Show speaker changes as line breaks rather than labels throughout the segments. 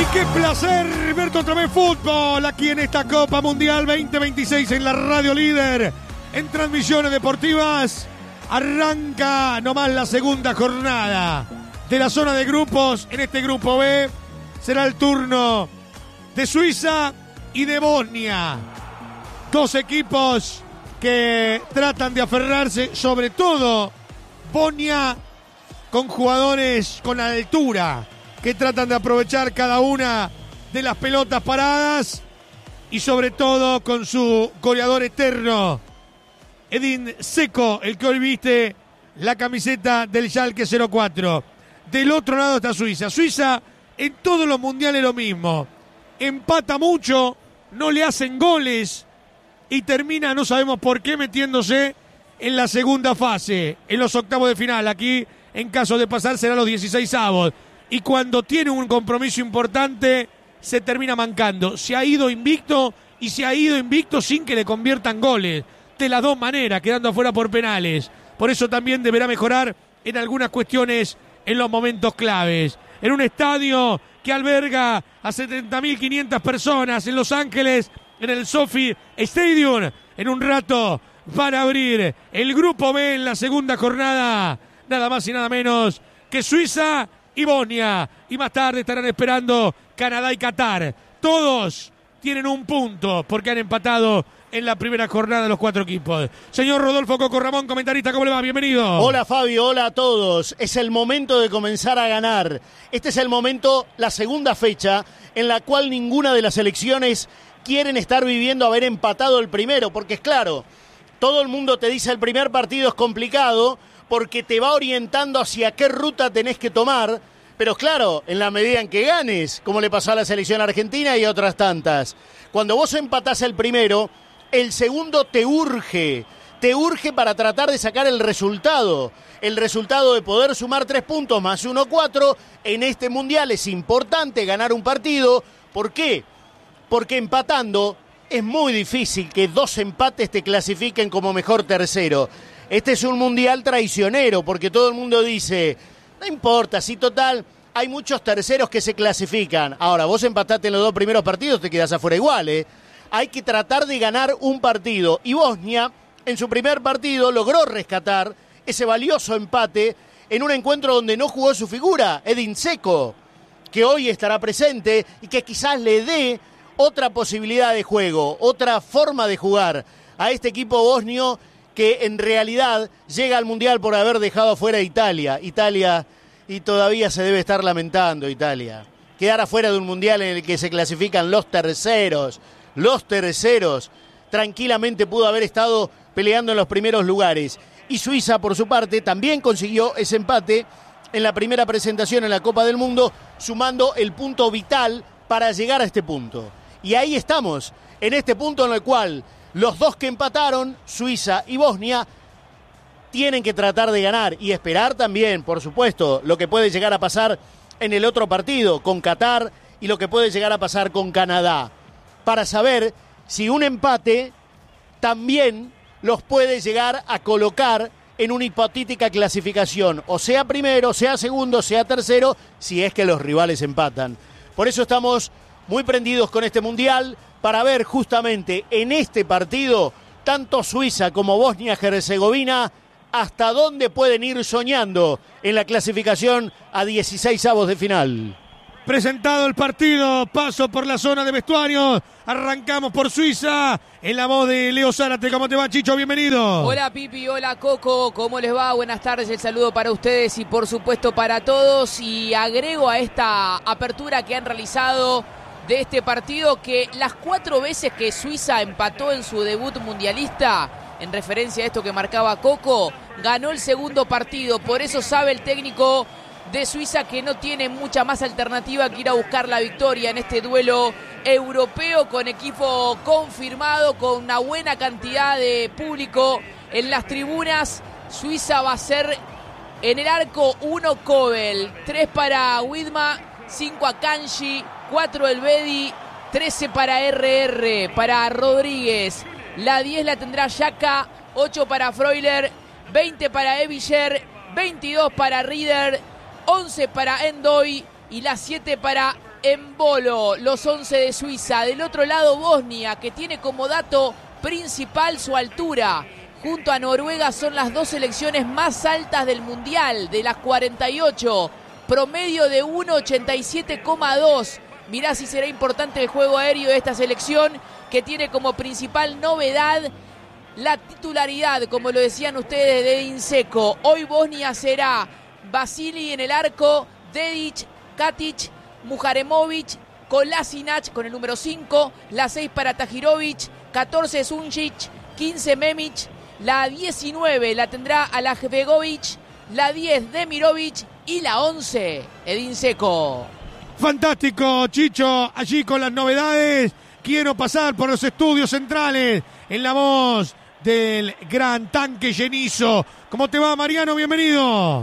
qué placer ver otra vez fútbol aquí en esta Copa Mundial 2026 en la Radio Líder, en transmisiones deportivas. Arranca nomás la segunda jornada de la zona de grupos. En este grupo B será el turno de Suiza y de Bosnia. Dos equipos que tratan de aferrarse, sobre todo Bosnia, con jugadores con altura, que tratan de aprovechar cada una de las pelotas paradas, y sobre todo con su goleador eterno, Edin Dzeko, el que hoy viste la camiseta del Schalke 04. Del otro lado está Suiza. Suiza en todos los mundiales lo mismo. Empata mucho, no le hacen goles y termina, no sabemos por qué, metiéndose en la segunda fase, en los octavos de final. Aquí, en caso de pasar, será los 16avos. Y cuando tiene un compromiso importante, se termina mancando. Se ha ido invicto, y se ha ido invicto sin que le conviertan goles. De las dos maneras, quedando afuera por penales. Por eso también deberá mejorar en algunas cuestiones en los momentos claves. En un estadio que alberga a 70.500 personas en Los Ángeles, en el SoFi Stadium. En un rato van a abrir el grupo B en la segunda jornada. Nada más y nada menos que Suiza y Bosnia, y más tarde estarán esperando Canadá y Qatar. Todos tienen un punto porque han empatado en la primera jornada de los cuatro equipos. Señor Rodolfo Coco Ramón, comentarista, ¿cómo le va? Bienvenido.
Hola Fabio, hola a todos. Es el momento de comenzar a ganar. Este es el momento, la segunda fecha, en la cual ninguna de las selecciones quieren estar viviendo haber empatado el primero, porque es claro, todo el mundo te dice el primer partido es complicado, porque te va orientando hacia qué ruta tenés que tomar, pero claro, en la medida en que ganes, como le pasó a la selección argentina y a otras tantas. Cuando vos empatás el primero, el segundo te urge para tratar de sacar el resultado de poder sumar 3 puntos más 1, 4. En este Mundial es importante ganar un partido. ¿Por qué? Porque empatando es muy difícil que 2 empates te clasifiquen como mejor tercero. Este es un Mundial traicionero, porque todo el mundo dice, no importa, si total, hay muchos terceros que se clasifican. Ahora, vos empataste en los 2 primeros partidos, te quedás afuera igual, ¿eh? Hay que tratar de ganar un partido. Y Bosnia, en su primer partido, logró rescatar ese valioso empate en un encuentro donde no jugó su figura, Edin Dzeko, que hoy estará presente y que quizás le dé otra posibilidad de juego, otra forma de jugar a este equipo bosnio, que en realidad llega al Mundial por haber dejado afuera a Italia, y todavía se debe estar lamentando Italia. Quedar afuera de un Mundial en el que se clasifican los terceros, tranquilamente pudo haber estado peleando en los primeros lugares. Y Suiza, por su parte, también consiguió ese empate en la primera presentación en la Copa del Mundo, sumando el punto vital para llegar a este punto. Y ahí estamos, en este punto en el cual los dos que empataron, Suiza y Bosnia, tienen que tratar de ganar y esperar también, por supuesto, lo que puede llegar a pasar en el otro partido con Qatar y lo que puede llegar a pasar con Canadá, para saber si un empate también los puede llegar a colocar en una hipotética clasificación, o sea primero, sea segundo, sea tercero, si es que los rivales empatan. Por eso estamos muy prendidos con este Mundial, para ver justamente en este partido, tanto Suiza como Bosnia-Herzegovina, hasta dónde pueden ir soñando en la clasificación a 16avos de final.
Presentado el partido, paso por la zona de vestuarios, arrancamos por Suiza, en la voz de Leo Zárate. ¿Cómo te va, Chicho? Bienvenido.
Hola Pipi, hola Coco, ¿cómo les va? Buenas tardes, el saludo para ustedes y por supuesto para todos, y agrego a esta apertura que han realizado de este partido que las 4 veces que Suiza empató en su debut mundialista, en referencia a esto que marcaba Coco, ganó el segundo partido. Por eso sabe el técnico de Suiza que no tiene mucha más alternativa que ir a buscar la victoria en este duelo europeo, con equipo confirmado, con una buena cantidad de público en las tribunas. Suiza va a ser en el arco 1 Kobel, 3 para Widma, 5 Akanji, 4 Elvedi, 13 para RR, para Rodríguez. La 10 la tendrá Xhaka, 8 para Freuler, 20 para Evicher, 22 para Rieder, 11 para Endoy y la 7 para en bolo los 11 de Suiza. Del otro lado Bosnia, que tiene como dato principal su altura. Junto a Noruega son las dos selecciones más altas del Mundial, de las 48. Promedio de 1,87,2. Mirá si será importante el juego aéreo de esta selección, que tiene como principal novedad la titularidad, como lo decían ustedes, de Edin Dzeko. Hoy Bosnia será Vasili en el arco, Dedić, Katic, Muharemovic, Kolasinac con el número 5, la 6 para Tahirovic, 14 Sunčić, 15 Memić, la 19 la tendrá Alahbegovic, la 10 Demirovic y la 11 Edin Dzeko.
Fantástico, Chicho, allí con las novedades. Quiero pasar por los estudios centrales en la voz del gran Tanque Llenizo. ¿Cómo te va, Mariano? Bienvenido.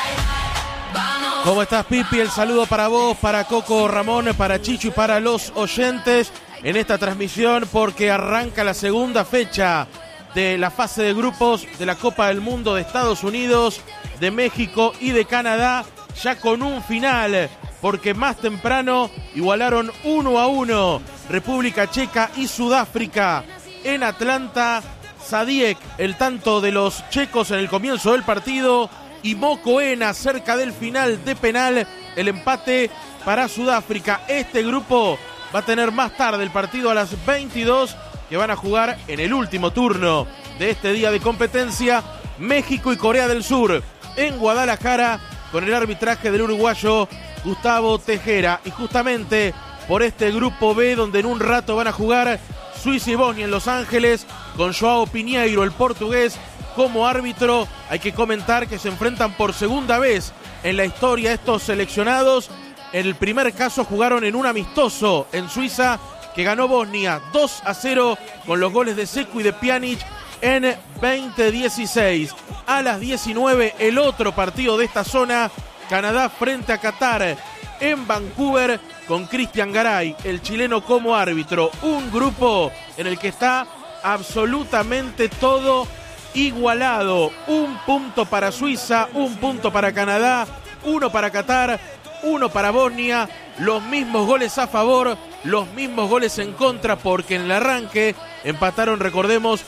¿Cómo estás, Pipi? El saludo para vos, para Coco, Ramón, para Chicho y para los oyentes en esta transmisión, porque arranca la segunda fecha de la fase de grupos de la Copa del Mundo de Estados Unidos, de México y de Canadá, ya con un final, porque más temprano igualaron 1-1 República Checa y Sudáfrica en Atlanta. Sadiek, el tanto de los checos en el comienzo del partido, y Mokoena cerca del final de penal, el empate para Sudáfrica. Este grupo va a tener más tarde el partido a las 22, que van a jugar en el último turno de este día de competencia, México y Corea del Sur en Guadalajara, con el arbitraje del uruguayo Gustavo Tejera. Y justamente por este grupo B, donde en un rato van a jugar Suiza y Bosnia en Los Ángeles, con Joao Pinheiro, el portugués, como árbitro, hay que comentar que se enfrentan por segunda vez en la historia estos seleccionados. En el primer caso jugaron en un amistoso en Suiza, que ganó Bosnia 2-0 con los goles de Dzeko y de Pjanic en 2016. A las 19, el otro partido de esta zona, Canadá frente a Qatar en Vancouver, con Cristian Garay, el chileno, como árbitro. Un grupo en el que está absolutamente todo igualado. Un punto para Suiza, un punto para Canadá, uno para Qatar, uno para Bosnia. Los mismos goles a favor, los mismos goles en contra, porque en el arranque empataron, recordemos,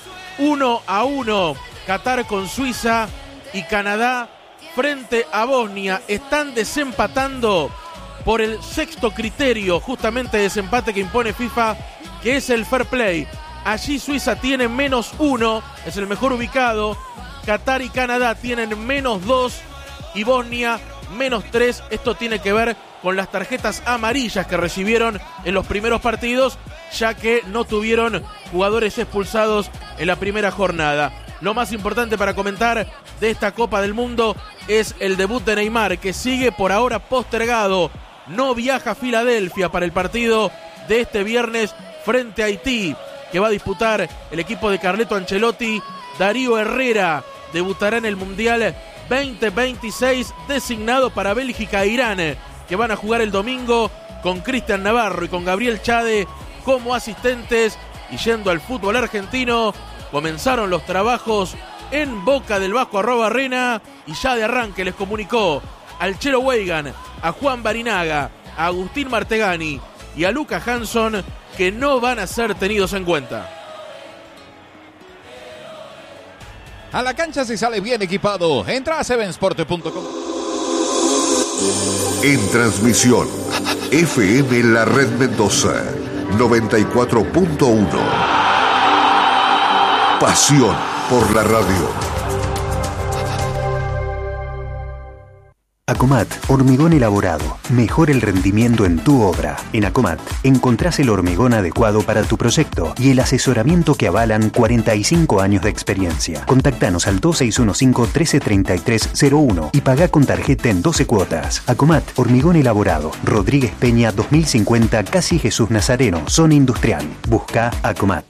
1-1 Qatar con Suiza, y Canadá frente a Bosnia están desempatando por el sexto criterio, justamente de desempate que impone FIFA, que es el fair play. Allí Suiza tiene -1, es el mejor ubicado. Qatar y Canadá tienen -2 y Bosnia -3. Esto tiene que ver con las tarjetas amarillas que recibieron en los primeros partidos, ya que no tuvieron jugadores expulsados en la primera jornada. Lo más importante para comentar de esta Copa del Mundo es el debut de Neymar, que sigue por ahora postergado. No viaja a Filadelfia para el partido de este viernes frente a Haití, que va a disputar el equipo de Carleto Ancelotti. Darío Herrera debutará en el Mundial 2026, designado para Bélgica e Irán, que van a jugar el domingo, con Cristian Navarro y con Gabriel Chade como asistentes. Y yendo al fútbol argentino, comenzaron los trabajos en Boca del Vasco Arrobarrena, y ya de arranque les comunicó al Chelo Weigan, a Juan Barinaga, a Agustín Martegani y a Luca Hanson que no van a ser tenidos en cuenta.
A la cancha se sale bien equipado. Entra a sevensport.com.
En transmisión, FM La Red Mendoza, 94.1. Pasión por la radio.
Acomat, hormigón elaborado. Mejora el rendimiento en tu obra. En Acomat encontrás el hormigón adecuado para tu proyecto y el asesoramiento que avalan 45 años de experiencia. Contactanos al 2615-133301 y pagá con tarjeta en 12 cuotas. Acomat, hormigón elaborado. Rodríguez Peña 2050, Casi Jesús Nazareno, zona industrial. Busca Acomat.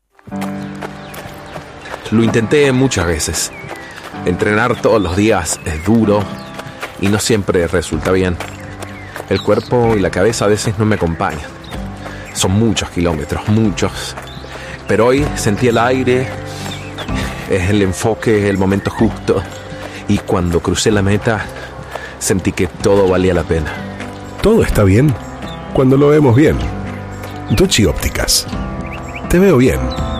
Lo intenté muchas veces. Entrenar todos los días es duro y no siempre resulta bien. El cuerpo y la cabeza a veces no me acompañan. Son muchos kilómetros, muchos. Pero hoy sentí el aire, es el enfoque, el momento justo. Y cuando crucé la meta, sentí que todo valía la pena.
¿Todo está bien? cuando lo vemos bien. Ducci Ópticas. Te veo bien.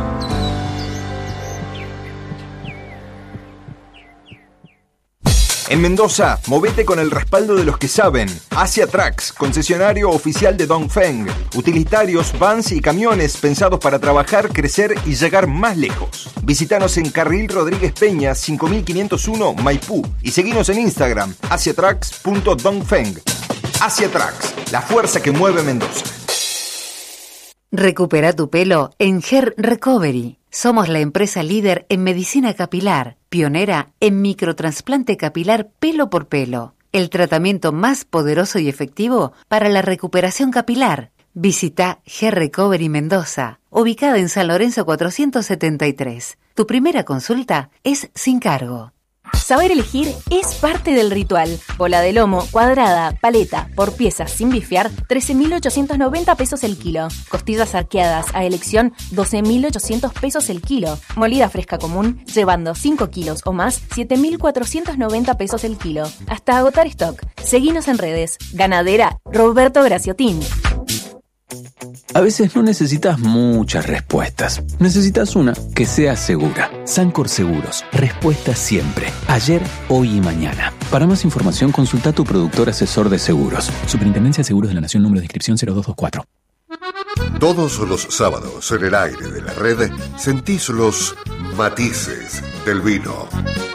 En Mendoza, movete con el respaldo de los que saben. Asia Trucks, concesionario oficial de Dongfeng. Utilitarios, vans y camiones pensados para trabajar, crecer y llegar más lejos. Visítanos en Carril Rodríguez Peña, 5501, Maipú. Y seguinos en Instagram, asiatrucks.dongfeng. Asia Trucks, la fuerza que mueve Mendoza.
Recupera tu pelo en Hair Recovery. Somos la empresa líder en medicina capilar, pionera en microtrasplante capilar pelo por pelo, el tratamiento más poderoso y efectivo para la recuperación capilar. Visita Hair Recovery Mendoza, ubicada en San Lorenzo 473. Tu primera consulta es sin cargo.
Saber elegir es parte del ritual. Bola de lomo, cuadrada, paleta, por piezas sin bifear, 13.890 pesos el kilo. Costillas arqueadas a elección, 12.800 pesos el kilo. Molida fresca común, llevando 5 kilos o más, 7.490 pesos el kilo. Hasta agotar stock. Seguinos en redes. Ganadera Roberto Graciotín.
A veces no necesitas muchas respuestas. Necesitas una que sea segura. Sancor Seguros. Respuesta siempre. Ayer, hoy y mañana. Para más información, consulta a tu productor asesor de seguros. Superintendencia de Seguros de la Nación, número de inscripción 0224.
Todos los sábados en el aire de la red sentís los matices del vino.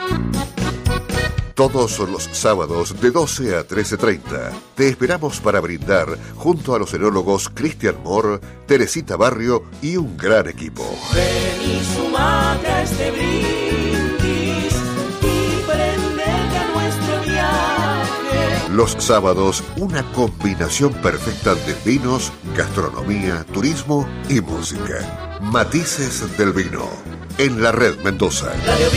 Todos los sábados de 12 a 13:30 te esperamos para brindar junto a los enólogos Cristian Moore, Teresita Barrio y un gran equipo.
Ven y sumate a este brindis y prendete a nuestro viaje.
Los sábados, una combinación perfecta de vinos, gastronomía, turismo y música. Matices del vino. En la red Mendoza.
Radio